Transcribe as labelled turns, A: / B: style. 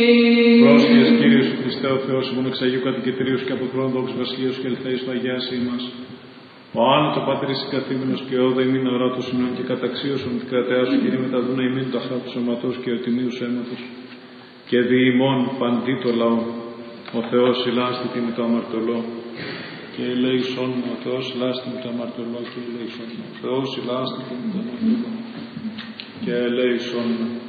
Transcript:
A: Πρόσχες Κύριε σου Χριστέ ο Θεός ημών εξ Αγίου Κατοικητηρίου και από θρόνο δόξου βασιλείας και ελθέης του αγιάσει ημάς. Ο άνωτο πατήρης συγκαθήμενος και όδα ημίν οράτος ημών και καταξίωσον την κρατέα σου Κύριε μεταδούνα ημίν το αχά του σωματός και ο τιμίου αίματος. Και δι' ημών παντί το λαό. Ο Θεός ηλάστη με το αμαρτωλό και ελέησον μου. Ο Θεός ηλάστη με το αμαρτωλό και ελέησον μου. Ο Θεός ηλάστη με το αμαρτωλό και ελέησον μου.